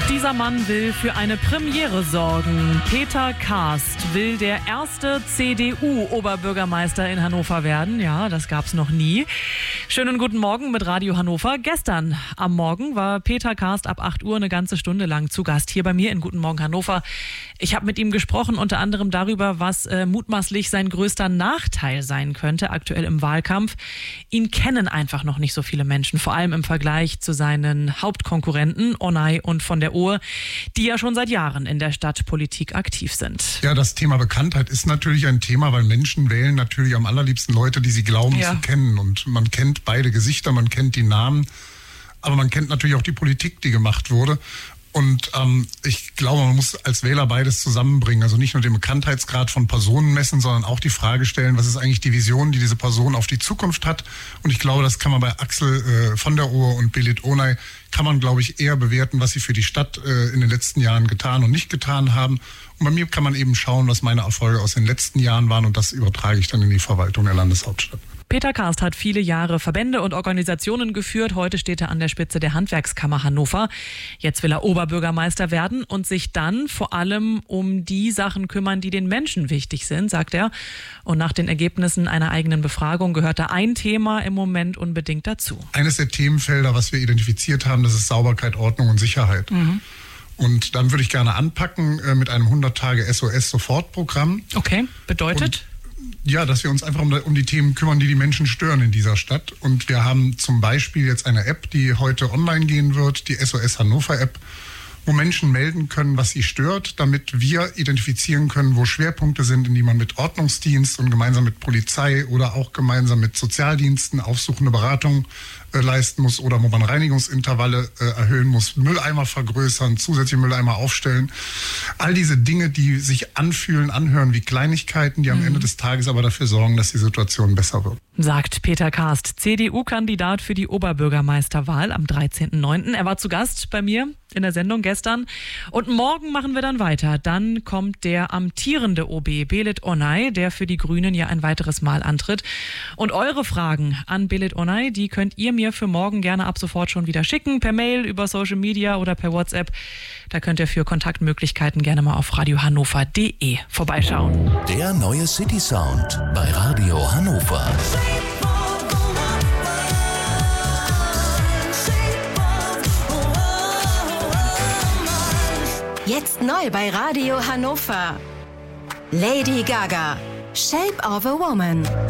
Dieser Mann will für eine Premiere sorgen. Peter Karst will der erste CDU-Oberbürgermeister in Hannover werden. Ja, das gab's noch nie. Schönen guten Morgen mit Radio Hannover. Gestern am Morgen war Peter Karst ab 8 Uhr eine ganze Stunde lang zu Gast hier bei mir in Guten Morgen Hannover. Ich habe mit ihm gesprochen, unter anderem darüber, was mutmaßlich sein größter Nachteil sein könnte aktuell im Wahlkampf. Ihn kennen einfach noch nicht so viele Menschen, vor allem im Vergleich zu seinen Hauptkonkurrenten Onay und von der Ohe, die ja schon seit Jahren in der Stadtpolitik aktiv sind. Ja, das Thema Bekanntheit ist natürlich ein Thema, weil Menschen wählen natürlich am allerliebsten Leute, die sie glauben zu kennen. Und man kennt beide Gesichter, man kennt die Namen, aber man kennt natürlich auch die Politik, die gemacht wurde. Und ich glaube, man muss als Wähler beides zusammenbringen. Also nicht nur den Bekanntheitsgrad von Personen messen, sondern auch die Frage stellen, was ist eigentlich die Vision, die diese Person auf die Zukunft hat. Und ich glaube, das kann man bei Axel von der Ohe und Belit Onay, kann man, glaube ich, eher bewerten, was sie für die Stadt in den letzten Jahren getan und nicht getan haben. Und bei mir kann man eben schauen, was meine Erfolge aus den letzten Jahren waren. Und das übertrage ich dann in die Verwaltung der Landeshauptstadt. Peter Karst hat viele Jahre Verbände und Organisationen geführt. Heute steht er an der Spitze der Handwerkskammer Hannover. Jetzt will er Oberbürgermeister werden und sich dann vor allem um die Sachen kümmern, die den Menschen wichtig sind, sagt er. Und nach den Ergebnissen einer eigenen Befragung gehört da ein Thema im Moment unbedingt dazu. Eines der Themenfelder, was wir identifiziert haben, das ist Sauberkeit, Ordnung und Sicherheit. Und dann würde ich gerne anpacken mit einem 100-Tage-SOS-Sofortprogramm. Okay, bedeutet? Ja, dass wir uns einfach um die Themen kümmern, die die Menschen stören in dieser Stadt. Und wir haben zum Beispiel jetzt eine App, die heute online gehen wird, die SOS Hannover App, wo Menschen melden können, was sie stört, damit wir identifizieren können, wo Schwerpunkte sind, in die man mit Ordnungsdienst und gemeinsam mit Polizei oder auch gemeinsam mit Sozialdiensten aufsuchende Beratung leisten muss oder wo man Reinigungsintervalle erhöhen muss, Mülleimer vergrößern, zusätzliche Mülleimer aufstellen. All diese Dinge, die sich anhören wie Kleinigkeiten, die am Ende des Tages aber dafür sorgen, dass die Situation besser wird. Sagt Peter Karst, CDU-Kandidat für die Oberbürgermeisterwahl am 13.09. Er war zu Gast bei mir in der Sendung gestern. Und morgen machen wir dann weiter. Dann kommt der amtierende OB, Belit Onay, der für die Grünen ja ein weiteres Mal antritt. Und eure Fragen an Belit Onay, die könnt ihr mir für morgen gerne ab sofort schon wieder schicken, per Mail, über Social Media oder per WhatsApp. Da könnt ihr für Kontaktmöglichkeiten gerne mal auf radiohannover.de vorbeischauen. Der neue City Sound bei Radio Hannover. Jetzt neu bei Radio Hannover. Lady Gaga, Shape of a Woman.